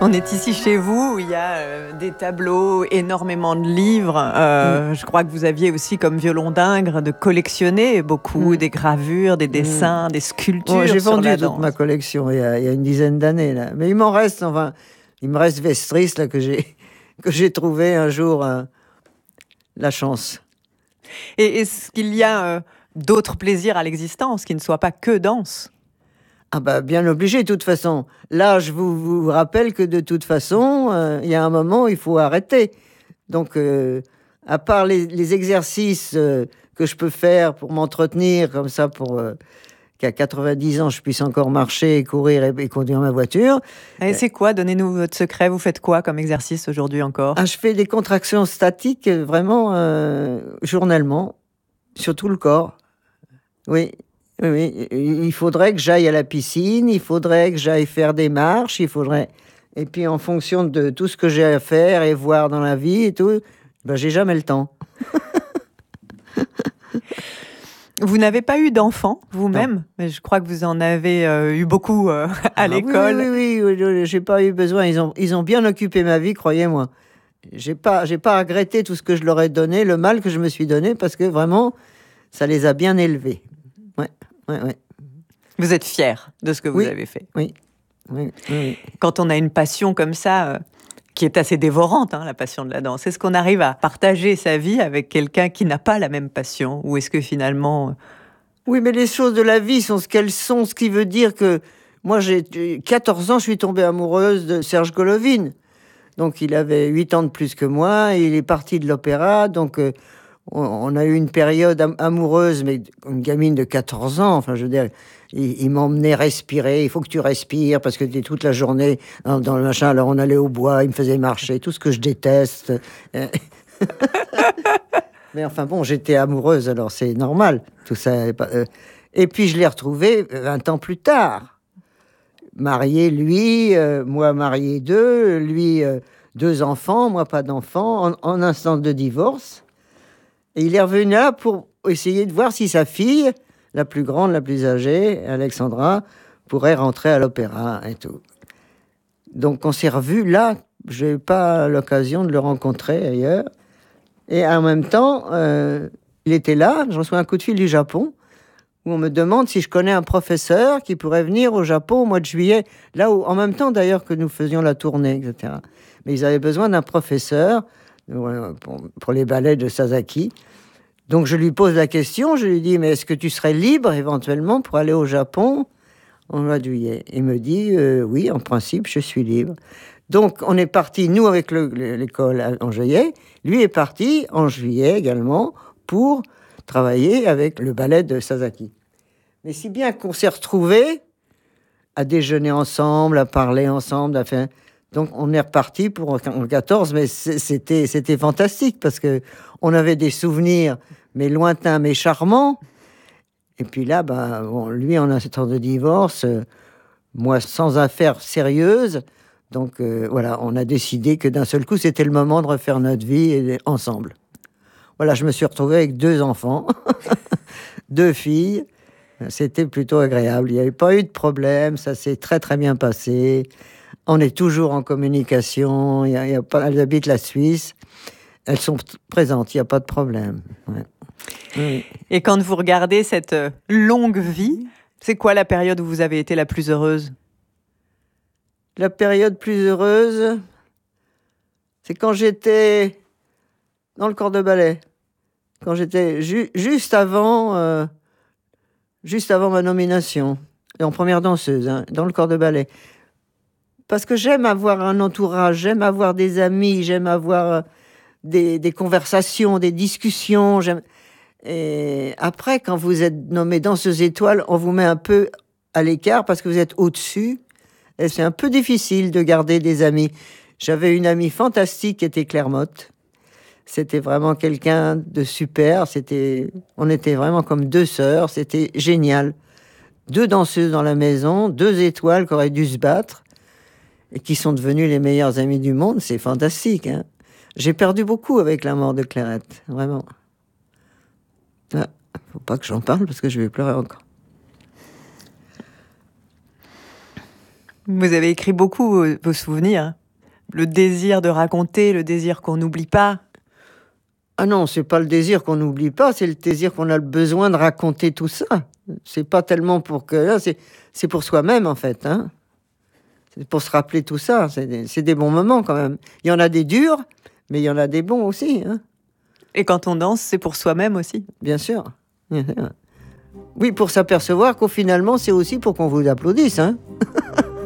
On est ici chez vous, où il y a des tableaux, énormément de livres. Je crois que vous aviez aussi comme violon d'Ingres de collectionner beaucoup, des gravures, des dessins, des sculptures. Bon, j'ai sur vendu la toute danse. ma collection il y a une dizaine d'années, là. Mais il m'en reste, il me reste Vestris, là, que j'ai trouvé un jour, la chance. Et est-ce qu'il y a d'autres plaisirs à l'existence qui ne soient pas que danse? Ah bah bien obligé, de toute façon. Là, je vous rappelle que de toute façon, il y a un moment où il faut arrêter. Donc, à part les exercices que je peux faire pour m'entretenir, comme ça, pour qu'à 90 ans, je puisse encore marcher, courir et conduire ma voiture. Et c'est quoi? Donnez-nous votre secret. Vous faites quoi comme exercice aujourd'hui encore? Ah, je fais des contractions statiques vraiment journellement, sur tout le corps. Oui. Oui, il faudrait que j'aille à la piscine, il faudrait que j'aille faire des marches, Et puis en fonction de tout ce que j'ai à faire et voir dans la vie et tout, ben j'ai jamais le temps. Vous n'avez pas eu d'enfants vous-même, mais je crois que vous en avez eu beaucoup à l'école. Oui, j'ai pas eu besoin. Ils ont bien occupé ma vie, croyez-moi. J'ai pas regretté tout ce que je leur ai donné, le mal que je me suis donné, parce que vraiment, ça les a bien élevés. Ouais. Vous êtes fier de ce que vous avez fait. Oui. Quand on a une passion comme ça, qui est assez dévorante, la passion de la danse, est-ce qu'on arrive à partager sa vie avec quelqu'un qui n'a pas la même passion? Ou est-ce que finalement... Oui, mais les choses de la vie sont ce qu'elles sont, ce qui veut dire que moi, j'ai 14 ans, je suis tombée amoureuse de Serge Golovin. Donc, il avait 8 ans de plus que moi, et il est parti de l'opéra, donc... on a eu une période amoureuse, mais une gamine de 14 ans, enfin, je veux dire, il m'emmenait respirer, il faut que tu respires, parce que tu es toute la journée dans le machin, alors on allait au bois, il me faisait marcher, tout ce que je déteste. Mais enfin bon, j'étais amoureuse, alors c'est normal, tout ça. Et puis je l'ai retrouvé 20 ans plus tard. Marié, lui, moi marié deux, lui 2 enfants, moi pas d'enfants, en instance de divorce. Et il est revenu là pour essayer de voir si sa fille, la plus grande, la plus âgée, Alexandra, pourrait rentrer à l'opéra et tout. Donc on s'est revus là. Je n'ai pas l'occasion de le rencontrer ailleurs. Et en même temps, il était là. Je reçois un coup de fil du Japon où on me demande si je connais un professeur qui pourrait venir au Japon au mois de juillet. Là où, en même temps d'ailleurs que nous faisions la tournée, etc. Mais ils avaient besoin d'un professeur pour les ballets de Sasaki. Donc je lui pose la question, je lui dis, mais est-ce que tu serais libre éventuellement pour aller au Japon au mois de juillet? Il me dit, oui, en principe, je suis libre. Donc on est parti, nous, avec l'école en juillet. Lui est parti en juillet également pour travailler avec le ballet de Sasaki. Mais si bien qu'on s'est retrouvés à déjeuner ensemble, à parler ensemble, à faire... Donc on est reparti pour en 14, mais c'était fantastique parce que on avait des souvenirs, mais lointains, mais charmants. Et puis là, lui en instance de divorce, moi sans affaires sérieuses. Donc voilà, on a décidé que d'un seul coup, c'était le moment de refaire notre vie ensemble. Voilà, je me suis retrouvé avec 2 enfants, 2 filles. C'était plutôt agréable. Il n'y avait pas eu de problème, ça s'est très très bien passé. On est toujours en communication. Elles habitent la Suisse. Elles sont présentes, il n'y a pas de problème. Ouais. Oui. Et quand vous regardez cette longue vie, c'est quoi la période où vous avez été la plus heureuse? La période plus heureuse, c'est quand j'étais dans le corps de ballet. Quand j'étais juste avant ma nomination. Et en première danseuse, dans le corps de ballet. Parce que j'aime avoir un entourage, j'aime avoir des amis, j'aime avoir des conversations, des discussions. Et après, quand vous êtes nommé danseuse étoile, on vous met un peu à l'écart parce que vous êtes au-dessus. Et c'est un peu difficile de garder des amis. J'avais une amie fantastique qui était Claire Motte. C'était vraiment quelqu'un de super. On était vraiment comme 2 sœurs. C'était génial. 2 danseuses dans la maison, 2 étoiles qui auraient dû se battre et qui sont devenues les meilleures amies du monde. C'est fantastique. J'ai perdu beaucoup avec la mort de Clairette, vraiment. Faut pas que j'en parle parce que je vais pleurer encore. Vous avez écrit beaucoup vos souvenirs. Le désir de raconter, le désir qu'on n'oublie pas. Ah non, c'est pas le désir qu'on n'oublie pas, c'est le désir qu'on a le besoin de raconter tout ça. C'est pas tellement pour que... là, c'est pour soi-même, en fait. Hein. C'est pour se rappeler tout ça. C'est des bons moments, quand même. Il y en a des durs, mais il y en a des bons aussi. Hein. Et quand on danse, c'est pour soi-même aussi. Bien sûr. Oui, pour s'apercevoir qu'au finalement, c'est aussi pour qu'on vous applaudisse. Hein.